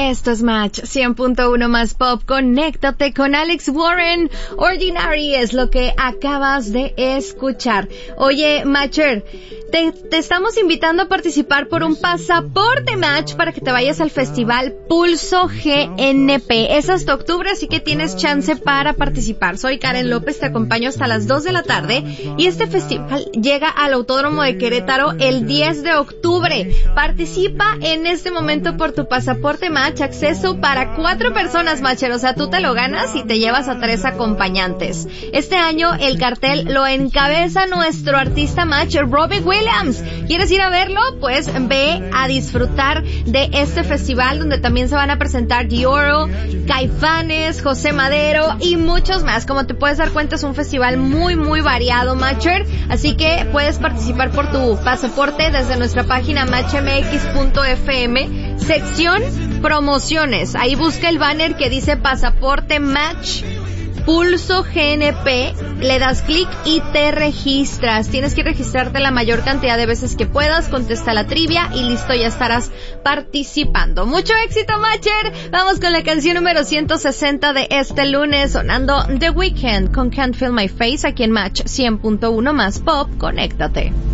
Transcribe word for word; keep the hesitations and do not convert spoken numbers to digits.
Esto es Match cien punto uno más Pop. Conéctate con Alex Warren. Ordinary es lo que acabas de escuchar. Oye, Matcher, te, te estamos invitando a participar por un pasaporte Match para que te vayas al festival Pulso G N P. Es hasta octubre, así que tienes chance para participar. Soy Karen López, te acompaño hasta las dos de la tarde y este festival llega al Autódromo de Querétaro el diez de octubre. Participa en este momento por tu pasaporte Match, acceso para cuatro personas, Matcher, o sea, tú te lo ganas y te llevas a tres acompañantes. Este año el cartel lo encabeza nuestro artista Match, Robbie Williams. ¿Quieres ir a verlo? Pues ve a disfrutar de este festival donde también se van a presentar Dioro, Caifanes, José Madero y muchos más. Como te puedes dar cuenta, es un festival muy, muy variado, Matcher, así que puedes participar por tu pasaporte desde nuestra página match m x punto f m, sección promociones. Ahí busca el banner que dice Pasaporte Match Pulso G N P, le das clic y te registras. Tienes que registrarte la mayor cantidad de veces que puedas, contesta la trivia y listo, ya estarás participando. Mucho éxito, Matcher. Vamos con la canción número ciento sesenta de este lunes, sonando The Weeknd con Can't Feel My Face aquí en Match cien punto uno más Pop. Conéctate.